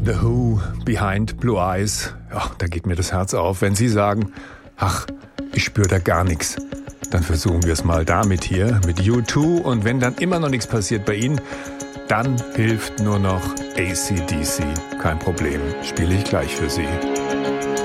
The Who, Behind Blue Eyes. Ja, da geht mir das Herz auf. Wenn Sie sagen, ach, ich spüre da gar nichts, dann versuchen wir es mal damit hier, mit U2. Und wenn dann immer noch nichts passiert bei Ihnen, dann hilft nur noch AC/DC. Kein Problem, spiele ich gleich für Sie.